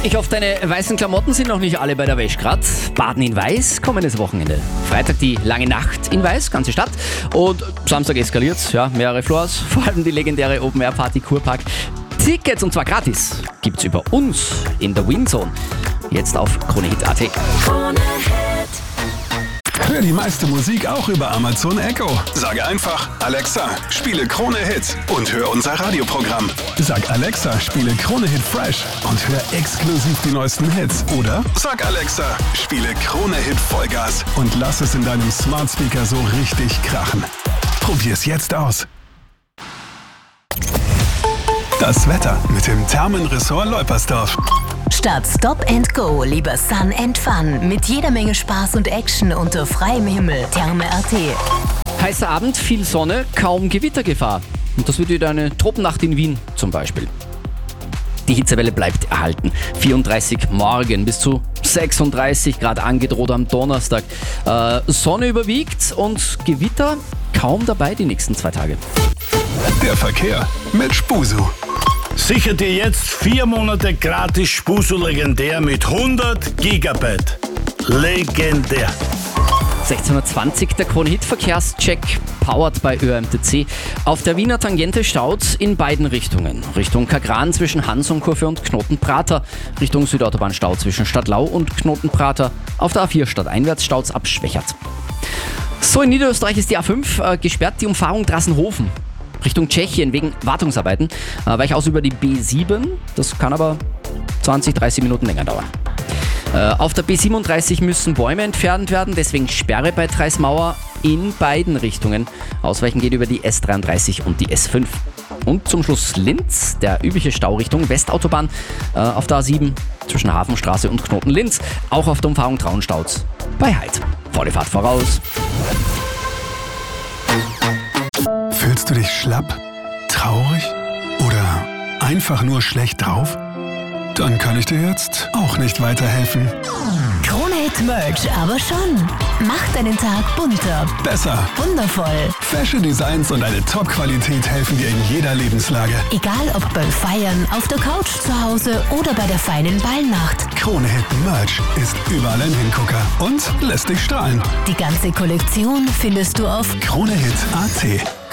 Ich hoffe, deine weißen Klamotten sind noch nicht alle bei der Wäsche grad. Baden in Weiß, kommendes Wochenende. Freitag die lange Nacht in Weiß, ganze Stadt. Und Samstag eskaliert's, ja, mehrere Floors. Vor allem die legendäre Open-Air-Party Kurpark. Tickets, und zwar gratis, gibt's über uns in der Winzone. Jetzt auf KroneHit.at. Hör die meiste Musik auch über Amazon Echo. Sage einfach, Alexa, spiele KroneHit und hör unser Radioprogramm. Sag Alexa, spiele KroneHit Fresh und hör exklusiv die neuesten Hits. Oder sag Alexa, spiele KroneHit Vollgas und lass es in deinem Smart Speaker so richtig krachen. Probier's jetzt aus. Das Wetter mit dem Thermenressort Leupersdorf. Statt Stop and Go lieber Sun and Fun mit jeder Menge Spaß und Action unter freiem Himmel. Therme.at. Heißer Abend, viel Sonne, kaum Gewittergefahr. Und das wird wieder eine Tropennacht in Wien zum Beispiel. Die Hitzewelle bleibt erhalten. 34 morgen bis zu 36 Grad angedroht am Donnerstag. Sonne überwiegt und Gewitter kaum dabei die nächsten 2 Tage. Der Verkehr mit Spusu. Sichert dir jetzt 4 Monate gratis Spusu legendär mit 100 Gigabyte. Legendär. 1620 der KroneHit-Verkehrscheck, powered bei ÖMTC. Auf der Wiener Tangente staut in beiden Richtungen. Richtung Kagran zwischen Hansonkurve und Knotenprater. Richtung Südautobahn Stau zwischen Stadtlau und Knotenprater. Auf der A4 stadteinwärts staut's ab Schwächert. So, in Niederösterreich ist die A5 gesperrt, die Umfahrung Drassenhofen. Richtung Tschechien wegen Wartungsarbeiten. Weich aus über die B7, das kann aber 20-30 Minuten länger dauern. Auf der B37 müssen Bäume entfernt werden, deswegen Sperre bei Treismauer in beiden Richtungen. Ausweichen geht über die S33 und die S5. Und zum Schluss Linz, der übliche Stau Richtung Westautobahn auf der A7 zwischen Hafenstraße und Knoten-Linz. Auch auf der Umfahrung Traunstauz bei Heid. Volle Fahrt voraus. Fühlst du dich schlapp, traurig oder einfach nur schlecht drauf? Dann kann ich dir jetzt auch nicht weiterhelfen. KroneHit Merch aber schon. Macht deinen Tag bunter, Besser. wundervoll. Fashion Designs und eine Top-Qualität helfen dir in jeder Lebenslage. Egal ob beim Feiern, auf der Couch zu Hause oder bei der feinen Ballnacht. KroneHit Merch ist überall ein Hingucker und lässt dich strahlen. Die ganze Kollektion findest du auf KroneHit.at.